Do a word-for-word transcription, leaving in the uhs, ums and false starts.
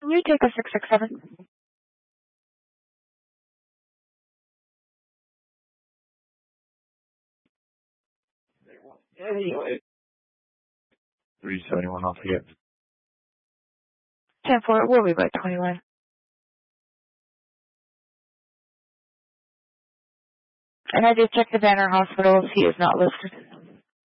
Can you take a six six seven? three seventy-one off again. ten four, we'll be about twenty-one. And I did check the Banner Hospitals. He is not listed.